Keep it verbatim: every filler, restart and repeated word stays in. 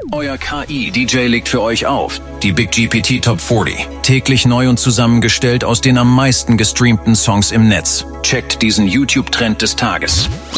Euer K I-D J legt für euch auf. Die Big G P T Top vierzig. Täglich neu und zusammengestellt aus den am meisten gestreamten Songs im Netz. Checkt diesen YouTube-Trend des Tages.